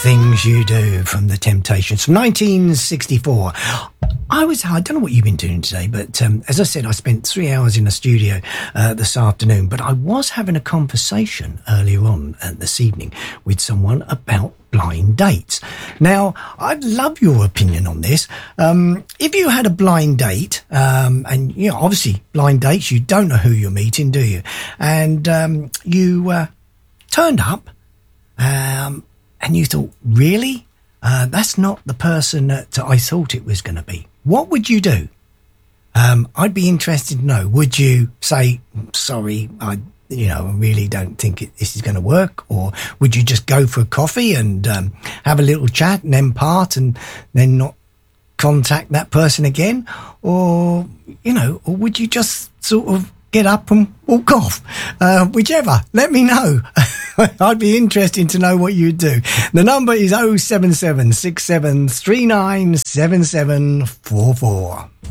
Things You Do from The Temptations from 1964. I don't know what you've been doing today, but as I said, I spent 3 hours in the studio this afternoon, but I was having a conversation earlier on this evening with someone about blind dates. Now, I'd love your opinion on this. If you had a blind date, and you know, obviously blind dates, you don't know who you're meeting, do you? And you turned up, and you thought, really? That's not the person that I thought it was going to be. What would you do? I'd be interested to know. Would you say, sorry, I really don't think this is going to work? Or would you just go for a coffee and have a little chat and then part and then not contact that person again? Or would you just sort of get up and walk off? Whichever. Let me know. I'd be interested to know what you'd do. The number is 077 6739 7744.